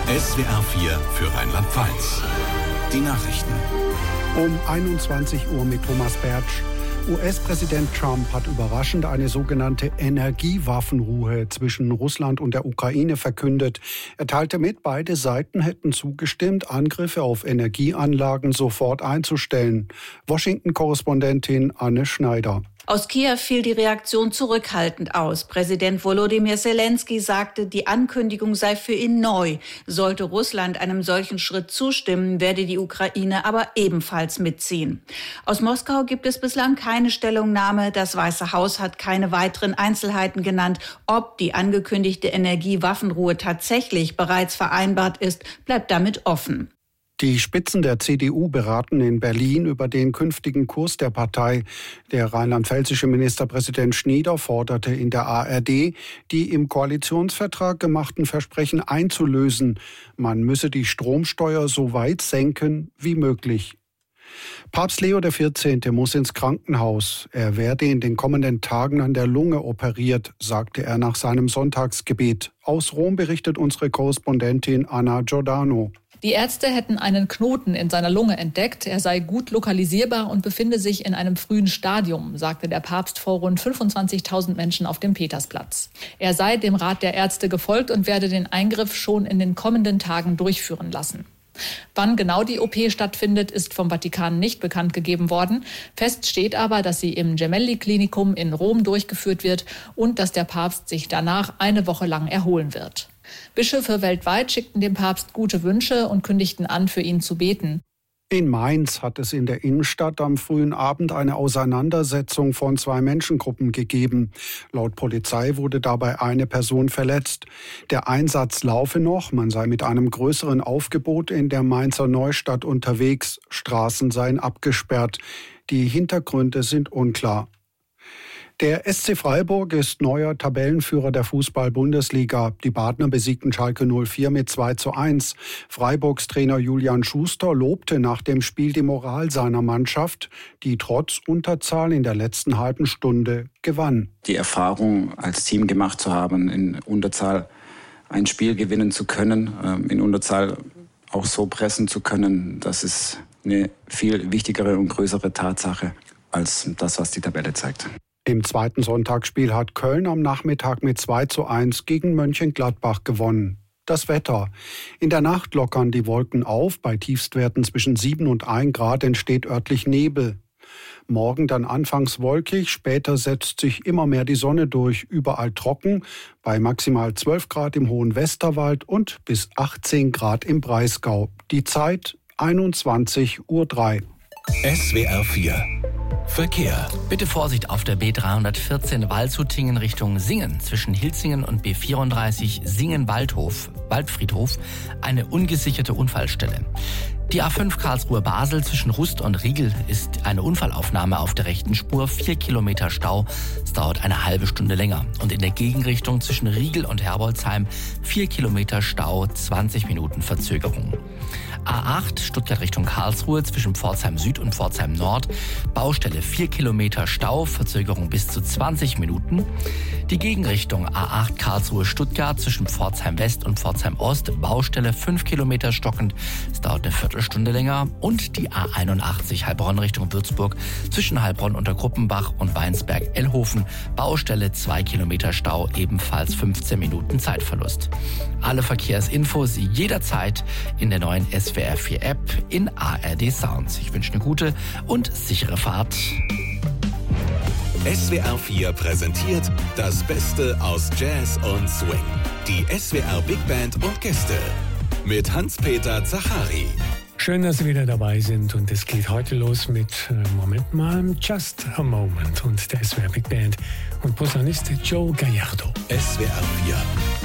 SWR 4 für Rheinland-Pfalz. Die Nachrichten. Um 21 Uhr mit Thomas Bertsch. US-Präsident Trump hat überraschend eine sogenannte Energiewaffenruhe zwischen Russland und der Ukraine verkündet. Er teilte mit, beide Seiten hätten zugestimmt, Angriffe auf Energieanlagen sofort einzustellen. Washington-Korrespondentin Anne Schneider. Aus Kiew fiel die Reaktion zurückhaltend aus. Präsident Volodymyr Zelensky sagte, die Ankündigung sei für ihn neu. Sollte Russland einem solchen Schritt zustimmen, werde die Ukraine aber ebenfalls mitziehen. Aus Moskau gibt es bislang keine Stellungnahme. Das Weiße Haus hat keine weiteren Einzelheiten genannt. Ob die angekündigte Energiewaffenruhe tatsächlich bereits vereinbart ist, bleibt damit offen. Die Spitzen der CDU beraten in Berlin über den künftigen Kurs der Partei. Der rheinland-pfälzische Ministerpräsident Schnieder forderte in der ARD, die im Koalitionsvertrag gemachten Versprechen einzulösen. Man müsse die Stromsteuer so weit senken wie möglich. Papst Leo XIV. Muss ins Krankenhaus. Er werde in den kommenden Tagen an der Lunge operiert, sagte er nach seinem Sonntagsgebet. Aus Rom berichtet unsere Korrespondentin Anna Giordano. Die Ärzte hätten einen Knoten in seiner Lunge entdeckt. Er sei gut lokalisierbar und befinde sich in einem frühen Stadium, sagte der Papst vor rund 25.000 Menschen auf dem Petersplatz. Er sei dem Rat der Ärzte gefolgt und werde den Eingriff schon in den kommenden Tagen durchführen lassen. Wann genau die OP stattfindet, ist vom Vatikan nicht bekannt gegeben worden. Fest steht aber, dass sie im Gemelli-Klinikum in Rom durchgeführt wird und dass der Papst sich danach eine Woche lang erholen wird. Bischöfe weltweit schickten dem Papst gute Wünsche und kündigten an, für ihn zu beten. In Mainz hat es in der Innenstadt am frühen Abend eine Auseinandersetzung von 2 Menschengruppen gegeben. Laut Polizei wurde dabei eine Person verletzt. Der Einsatz laufe noch, man sei mit einem größeren Aufgebot in der Mainzer Neustadt unterwegs. Straßen seien abgesperrt. Die Hintergründe sind unklar. Der SC Freiburg ist neuer Tabellenführer der Fußball-Bundesliga. Die Badner besiegten Schalke 04 mit 2:1. Freiburgs Trainer Julian Schuster lobte nach dem Spiel die Moral seiner Mannschaft, die trotz Unterzahl in der letzten halben Stunde gewann. Die Erfahrung als Team gemacht zu haben, in Unterzahl ein Spiel gewinnen zu können, in Unterzahl auch so pressen zu können, das ist eine viel wichtigere und größere Tatsache als das, was die Tabelle zeigt. Im zweiten Sonntagsspiel hat Köln am Nachmittag mit 2:1 gegen Mönchengladbach gewonnen. Das Wetter. In der Nacht lockern die Wolken auf. Bei Tiefstwerten zwischen 7 und 1 Grad entsteht örtlich Nebel. Morgen dann anfangs wolkig, später setzt sich immer mehr die Sonne durch. Überall trocken, bei maximal 12 Grad im Hohen Westerwald und bis 18 Grad im Breisgau. Die Zeit 21:03 Uhr. SWR 4 Verkehr. Bitte Vorsicht auf der B314 Waldshutingen Richtung Singen. Zwischen Hilzingen und B34 Singen-Waldfriedhof eine ungesicherte Unfallstelle. Die A5 Karlsruhe-Basel zwischen Rust und Riegel ist eine Unfallaufnahme auf der rechten Spur. 4 Kilometer Stau. Es dauert eine halbe Stunde länger. Und in der Gegenrichtung zwischen Riegel und Herbolzheim 4 Kilometer Stau, 20 Minuten Verzögerung. A8 Stuttgart Richtung Karlsruhe zwischen Pforzheim Süd und Pforzheim Nord. Baustelle 4 Kilometer Stau, Verzögerung bis zu 20 Minuten. Die Gegenrichtung A8 Karlsruhe Stuttgart zwischen Pforzheim West und Pforzheim Ost. Baustelle 5 Kilometer stockend. Es dauert eine Viertelstunde länger. Und die A81 Heilbronn Richtung Würzburg zwischen Heilbronn unter Gruppenbach und Weinsberg-Ellhofen. Baustelle 2 Kilometer Stau, ebenfalls 15 Minuten Zeitverlust. Alle Verkehrsinfos jederzeit in der neuen SWR 4 App in ARD Sounds. Ich wünsche eine gute und sichere Fahrt. SWR 4 präsentiert das Beste aus Jazz und Swing. Die SWR Big Band und Gäste mit Hans-Peter Zachari. Schön, dass Sie wieder dabei sind und es geht heute los mit, Moment mal, Just a Moment und der SWR Big Band und Posaunist Joe Gallardo. SWR 4